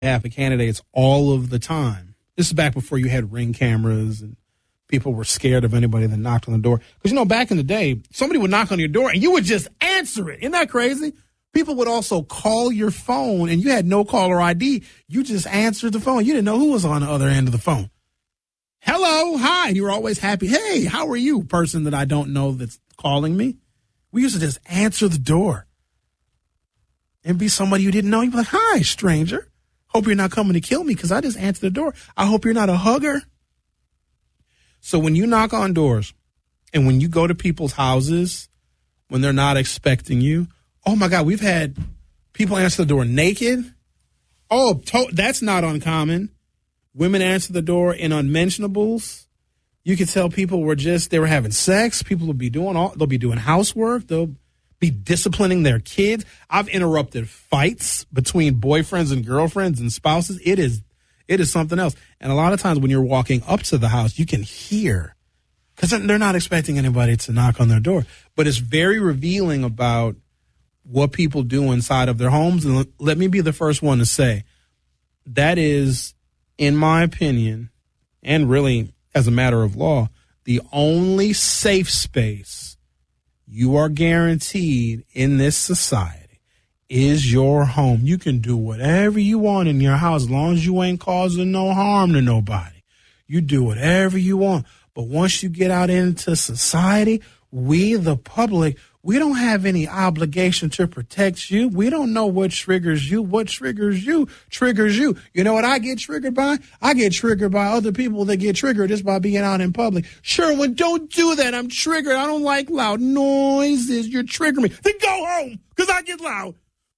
behalf of candidates all of the time. This is back before you had Ring cameras and people were scared of anybody that knocked on the door. Because, back in the day, somebody would knock on your door and you would just answer it. Isn't that crazy? People would also call your phone and you had no caller ID. You just answered the phone. You didn't know who was on the other end of the phone. Hello, hi. And you were always happy. Hey, how are you, person that I don't know that's calling me? We used to just answer the door and be somebody you didn't know. You'd be like, hi, stranger. Hope you're not coming to kill me because I just answered the door. I hope you're not a hugger. So when you knock on doors and when you go to people's houses when they're not expecting you, oh, my God, we've had people answer the door naked. Oh, that's not uncommon. Women answer the door in unmentionables. You could tell people they were having sex. People will be they'll be doing housework. They'll be disciplining their kids. I've interrupted fights between boyfriends and girlfriends and spouses. It is something else. And a lot of times when you're walking up to the house, you can hear, because they're not expecting anybody to knock on their door. But it's very revealing about what people do inside of their homes. And let me be the first one to say, that is, in my opinion, and really as a matter of law, the only safe space you are guaranteed in this society is your home. You can do whatever you want in your house as long as you ain't causing no harm to nobody. You do whatever you want. But once you get out into society, we, the public, we don't have any obligation to protect you. We don't know what triggers you. What triggers you triggers you. You know what I get triggered by? I get triggered by other people that get triggered just by being out in public. Sherwin, don't do that. I'm triggered. I don't like loud noises. You're triggering me. Then go home because I get loud.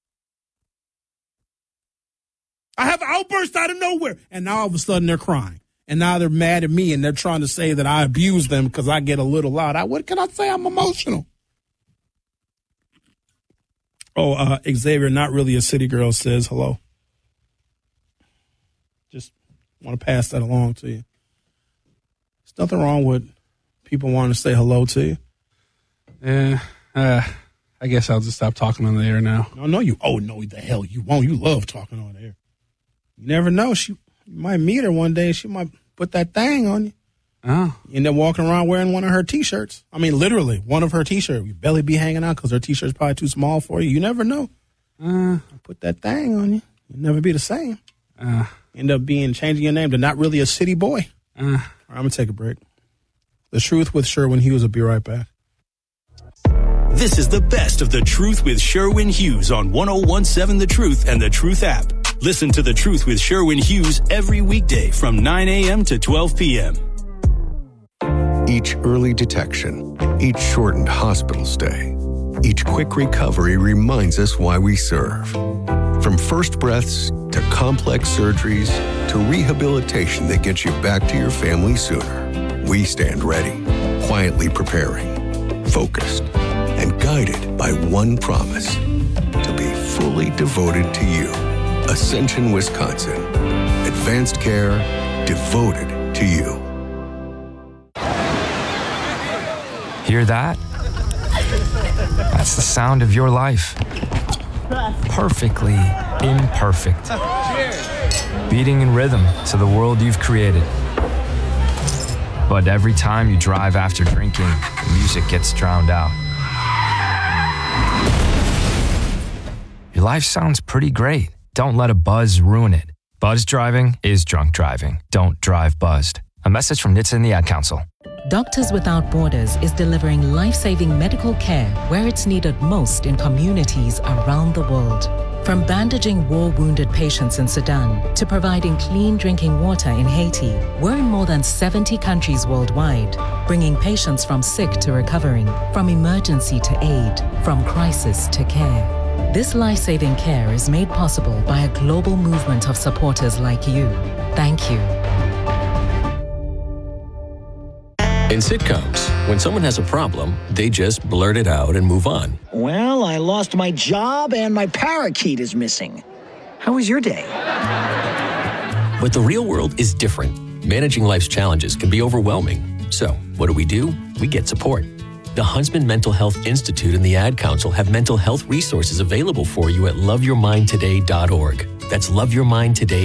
I have outbursts out of nowhere. And now all of a sudden they're crying. And now they're mad at me and they're trying to say that I abuse them because I get a little loud. What can I say? I'm emotional. Oh, Xavier, not really a city girl, says hello. Just want to pass that along to you. There's nothing wrong with people wanting to say hello to you. Yeah, I guess I'll just stop talking on the air now. No, you. Oh, no, the hell you won't. You love talking on the air. You never know. You might meet her one day. She might put that thing on you. Oh. You end up walking around wearing one of her T-shirts. I mean, literally, one of her T-shirts. Your belly be hanging out because her T-shirt's probably too small for you. You never know. Put that thing on you. You'll never be the same. End up changing your name to not really a city boy. All right, I'm going to take a break. The Truth with Sherwin Hughes will be right back. This is the best of The Truth with Sherwin Hughes on 101.7 The Truth and The Truth app. Listen to The Truth with Sherwin Hughes every weekday from 9 a.m. to 12 p.m. Each early detection, each shortened hospital stay, each quick recovery reminds us why we serve. From first breaths to complex surgeries to rehabilitation that gets you back to your family sooner, we stand ready, quietly preparing, focused, and guided by one promise: to be fully devoted to you. Ascension, Wisconsin. Advanced care devoted to you. Hear that? That's the sound of your life. Perfectly imperfect. Beating in rhythm to the world you've created. But every time you drive after drinking, the music gets drowned out. Your life sounds pretty great. Don't let a buzz ruin it. Buzz driving is drunk driving. Don't drive buzzed. A message from NHTSA and the Ad Council. Doctors Without Borders is delivering life-saving medical care where it's needed most in communities around the world. From bandaging war-wounded patients in Sudan to providing clean drinking water in Haiti, we're in more than 70 countries worldwide, bringing patients from sick to recovering, from emergency to aid, from crisis to care. This life-saving care is made possible by a global movement of supporters like you. Thank you. In sitcoms, when someone has a problem, they just blurt it out and move on. Well, I lost my job and my parakeet is missing. How was your day? But the real world is different. Managing life's challenges can be overwhelming. So, what do? We get support. The Huntsman Mental Health Institute and the Ad Council have mental health resources available for you at loveyourmindtoday.org. That's loveyourmind today.